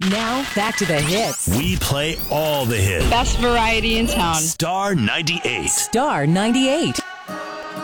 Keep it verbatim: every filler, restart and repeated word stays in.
Now, back to the hits. We play all the hits. Best variety in town. Star ninety-eight. Star ninety-eight.